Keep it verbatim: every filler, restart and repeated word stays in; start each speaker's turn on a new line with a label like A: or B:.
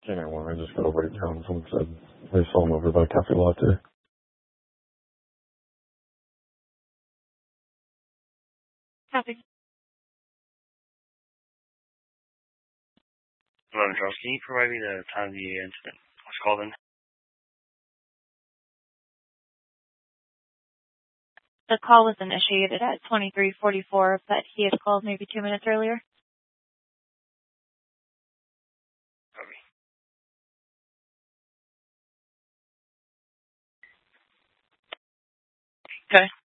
A: Janet one, I just got over at town. Someone said they saw him over by Cafe Latte.
B: Copy. Hello, Charles. Can you provide me the time of the incident? What's called in?
C: The call was initiated at twenty-three forty-four, but he had called maybe two minutes earlier.
B: Copy. Okay.